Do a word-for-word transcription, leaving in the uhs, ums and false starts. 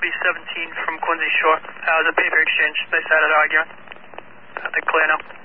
B seventeen from Quincy Shore. Uh, it was a paper exchange. They started arguing. I think clear now.